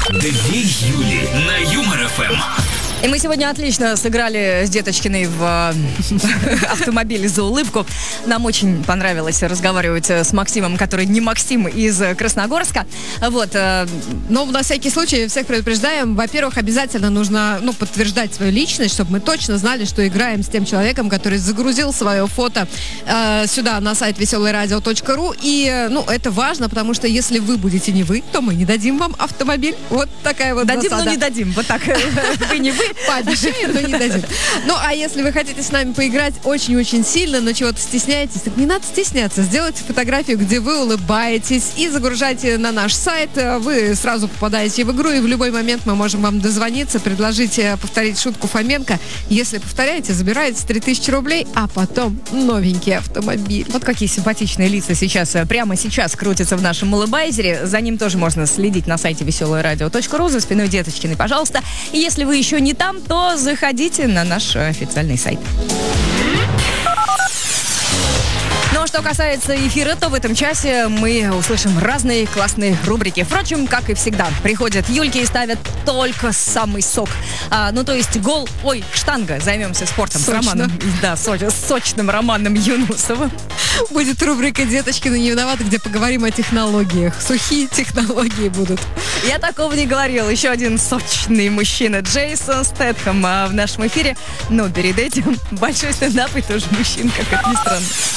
Две Юли на Юмор ФМ. И мы сегодня отлично сыграли с Деточкиной в автомобиле за улыбку. Нам очень понравилось разговаривать с Максимом, который не Максим, из Красногорска. Вот. Но на всякий случай всех предупреждаем. Во-первых, обязательно нужно подтверждать свою личность, чтобы мы точно знали, что играем с тем человеком, который загрузил свое фото сюда на сайт veselыйрадио.ру. И это важно, потому что если вы будете не вы, то мы не дадим вам автомобиль. Вот такая вот дадим, засада. но не дадим. Вот так. Вы не вы. Пообещаем, но не дадим. Ну, а если вы хотите с нами поиграть очень-очень сильно, но чего-то стесняетесь, так не надо стесняться. Сделайте фотографию, где вы улыбаетесь, и загружайте на наш сайт. Вы сразу попадаете в игру, и в любой момент мы можем вам дозвониться, предложить повторить шутку Фоменко. Если повторяете, забираете 3000 рублей, а потом новенький автомобиль. Вот какие симпатичные лица прямо сейчас крутятся в нашем улыбайзере. За ним тоже можно следить на сайте veselыйрадио.ру, за спиной Деточкиной, пожалуйста. И если вы еще не там, то заходите на наш официальный сайт. Ну, а что касается эфира, то в этом часе мы услышим разные классные рубрики. Впрочем, как и всегда, приходят Юльки и ставят только самый сок. То есть штанга. Займемся спортом. Сочно. С Романом. Да, сочным Романом Юнусовым. Будет рубрика «Деточкина не виновата», где поговорим о технологиях. Сухие технологии будут. Я такого не говорил. Еще один сочный мужчина, Джейсон Стэтхэм, в нашем эфире. Но перед этим большой стендап и тоже мужчинка, как ни странно.